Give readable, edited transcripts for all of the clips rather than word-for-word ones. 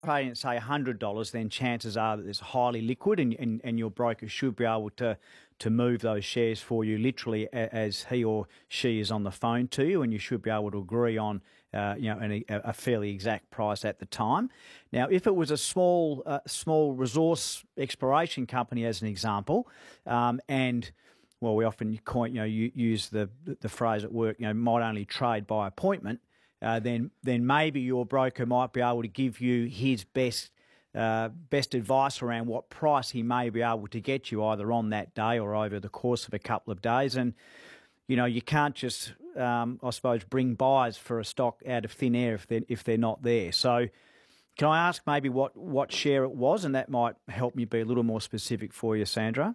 paying, say, $100, then chances are that it's highly liquid, and your broker should be able to move those shares for you literally as he or she is on the phone to you, and you should be able to agree on a fairly exact price at the time. Now, if it was a small resource exploration company, as an example, and well, we often use the phrase at work, might only trade by appointment. Then maybe your broker might be able to give you his best advice around what price he may be able to get you either on that day or over the course of a couple of days. And you can't just, I suppose, bring buyers for a stock out of thin air if they're not there. So, can I ask maybe what share it was, and that might help me be a little more specific for you, Sandra?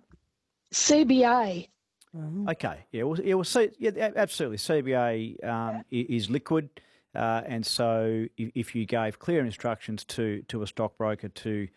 CBA. Okay, absolutely. CBA is liquid. And so if you gave clear instructions to a stockbroker to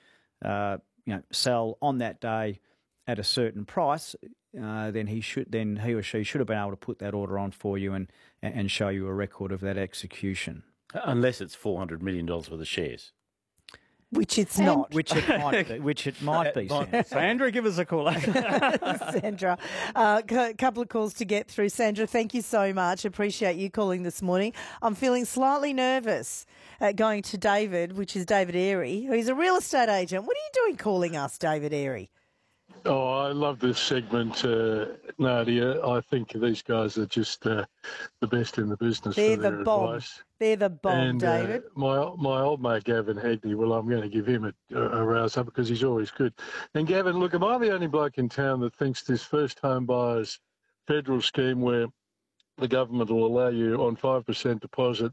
sell on that day at a certain price, then he or she should have been able to put that order on for you and show you a record of that execution. Unless it's $400 million worth of shares. Which it's not. Which it might be. Sandra, give us a call. Sandra, a couple of calls to get through. Sandra, thank you so much. Appreciate you calling this morning. I'm feeling slightly nervous going to David, which is David Airy, who's a real estate agent. What are you doing calling us, David Airy? Oh, I love this segment, Nadia. I think these guys are just the best in the business for their advice. They're the bomb, David. My old mate Gavin Hagney, well, I'm going to give him a rouse up because he's always good. And Gavin, look, am I the only bloke in town that thinks this first home buyers federal scheme where the government will allow you on 5% deposit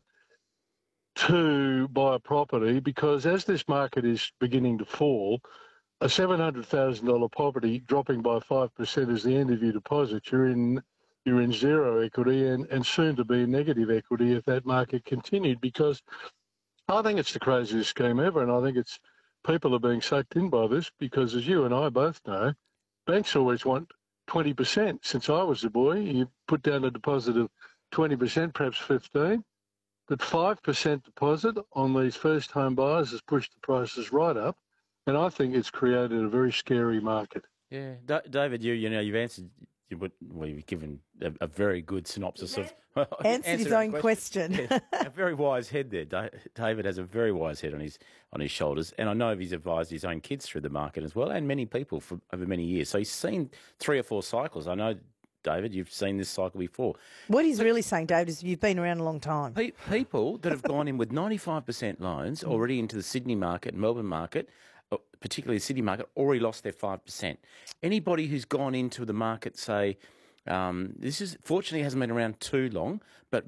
to buy a property, because as this market is beginning to fall, a $700,000 property dropping by 5% is the end of your deposit. You're in zero equity and soon to be negative equity if that market continued, because I think it's the craziest scheme ever, and I think it's people are being sucked in by this because, as you and I both know, banks always want 20%. Since I was a boy, you put down a deposit of 20%, perhaps 15%, but 5% deposit on these first home buyers has pushed the prices right up. And I think it's created a very scary market. Yeah, David, you've answered. You've given a very good synopsis of answered his own question. Yeah, a very wise head there. David has a very wise head on his shoulders, and I know he's advised his own kids through the market as well, and many people for over many years. So he's seen 3 or 4 cycles. I know, David, you've seen this cycle before. What he's really saying, David, is you've been around a long time. People that have gone in with 95% loans already into the Sydney market, Melbourne market, particularly the city market, already lost their 5%. Anybody who's gone into the market, say, this is fortunately hasn't been around too long, but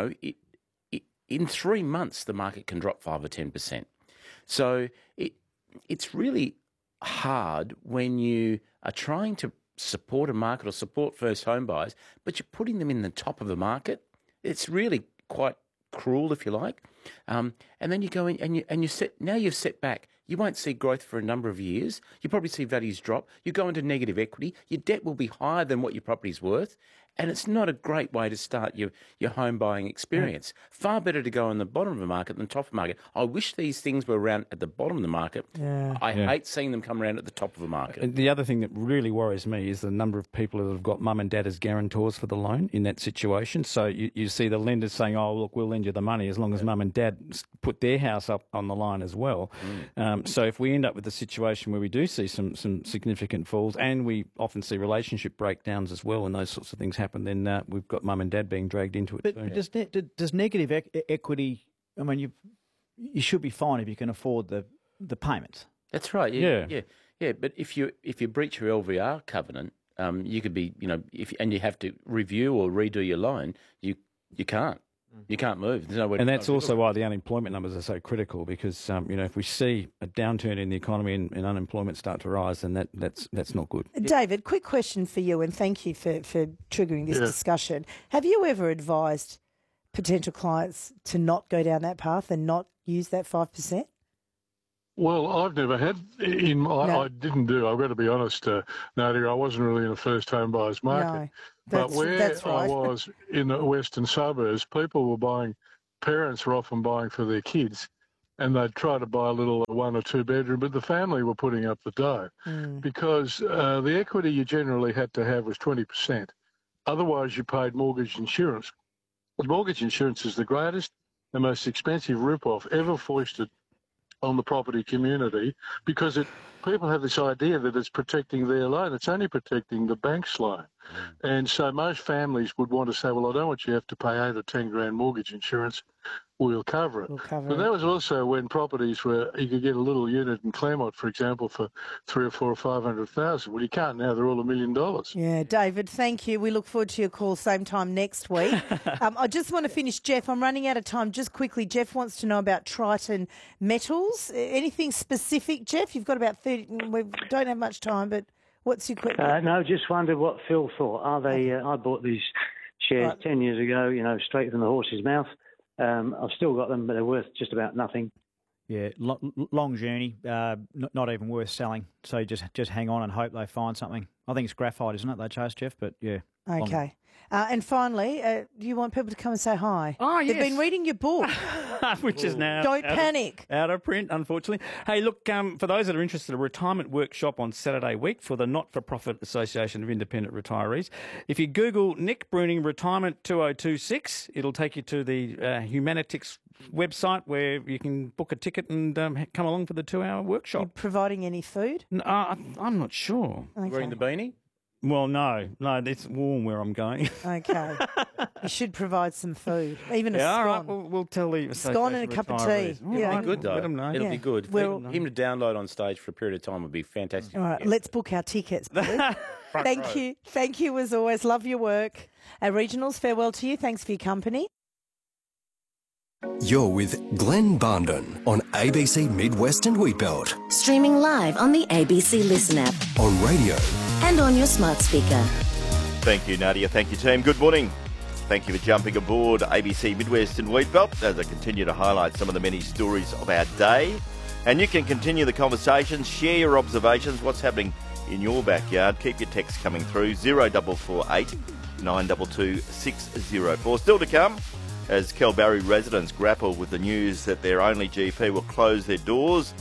in 3 months the market can drop 5 or 10%. So it's really hard when you are trying to support a market or support first home buyers, but you're putting them in the top of the market. It's really quite cruel, if you like. And then you go in and you've set back. You won't see growth for a number of years. You probably see values drop. You go into negative equity. Your debt will be higher than what your property's worth. And it's not a great way to start your home buying experience. Far better to go on the bottom of the market than top of the market. I wish these things were around at the bottom of the market. Yeah. I hate seeing them come around at the top of the market. The other thing that really worries me is the number of people that have got mum and dad as guarantors for the loan in that situation. So you see the lenders saying, oh, look, we'll lend you the money as long as mum and dad put their house up on the line as well. So if we end up with a situation where we do see some significant falls, and we often see relationship breakdowns as well, and those sorts of things happen, then we've got mum and dad being dragged into it. But does negative equity? I mean, you should be fine if you can afford the payments. That's right. Yeah. But if you breach your LVR covenant, you could be, and you have to review or redo your loan, you can't. You can't move. There's nowhere. And that's also why the unemployment numbers are so critical, because if we see a downturn in the economy and unemployment start to rise, then that's not good. David, quick question for you, and thank you for triggering this discussion. Have you ever advised potential clients to not go down that path and not use that 5%? Well, I've never had. I didn't do. I've got to be honest, Nadia. I wasn't really in a first home buyers market. No. But where right. I was in the western suburbs, parents were often buying for their kids, and they'd try to buy a little 1 or 2 bedroom, but the family were putting up the dough because the equity you generally had to have was 20%. Otherwise, you paid mortgage insurance. Mortgage insurance is the greatest and most expensive rip-off ever foisted on the property community because people have this idea that it's protecting their loan. It's only protecting the bank's loan. And so most families would want to say, well, I don't want you to have to pay 8 or 10 grand mortgage insurance. We'll cover it. But that was also when properties were, you could get a little unit in Claremont, for example, for 300 or 400 or 500,000. Well, you can't now. They're all $1 million. Yeah, David, thank you. We look forward to your call same time next week. I just want to finish, Jeff. I'm running out of time. Just quickly, Jeff wants to know about Triton Metals. Anything specific, Jeff? You've got about 30. We don't have much time, but what's your question? No, just wondered what Phil thought. Are they? I bought these shares 10 years ago, straight from the horse's mouth. I've still got them, but they're worth just about nothing. Yeah, long journey, not even worth selling. So just hang on and hope they find something. I think it's graphite, isn't it, they chase, Jeff? But yeah. Okay. And finally, do you want people to come and say hi? Oh, yes. They've been reading your book. Which is now Don't panic. Out of print, unfortunately. Hey, look, for those that are interested, a retirement workshop on Saturday week for the Not-for-Profit Association of Independent Retirees. If you Google Nick Bruning Retirement 2026, it'll take you to the Humanitics website where you can book a ticket and come along for the 2-hour workshop. Are you providing any food? No, I'm not sure. Okay. Wearing the beanie? Well, no, it's warm where I'm going. Okay. You should provide some food, even a Yeah, scone. all right, we'll tell the Scone and a cup of tea. retirees. All Yeah. right, It'll be good, though. let them know. It'll Yeah. be good. Well- Him to download on stage for a period of time would be fantastic. All right, Yeah. let's book our tickets, please. Thank you. Thank you as always. Love your work. Our regionals, farewell to you. Thanks for your company. You're with Glenn Barndon on ABC Midwest and Wheatbelt, Streaming live on the ABC Listen app on radio. and on your smart speaker. Thank you, Nadia. Thank you, team. Good morning. Thank you for jumping aboard ABC Midwest and Wheatbelt as I continue to highlight some of the many stories of our day. And you can continue the conversation, share your observations, what's happening in your backyard. Keep your texts coming through, 0448 922 604. Still to come, as Kelbarri residents grapple with the news that their only GP will close their doors